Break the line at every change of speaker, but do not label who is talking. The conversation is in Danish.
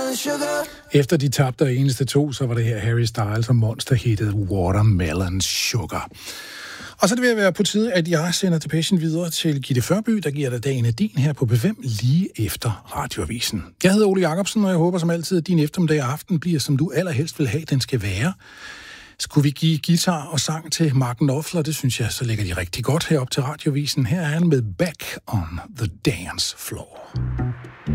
Efter de tabte og eneste to, så var det her Harry Styles og monsterhittet Watermelon Sugar. Og så er det ved at være på tide, at jeg sender Depechen videre til Gitte Førby, der giver dig dagen af din her på B5 lige efter radioavisen. Jeg hedder Ole Jacobsen, og jeg håber som altid, at din eftermiddag og aften bliver, som du allerhelst vil have, den skal være. Skulle vi give guitar og sang til Mark Knopfler? Det synes jeg, så lægger de rigtig godt herop til radioavisen. Her er han med Back on the Dance Floor.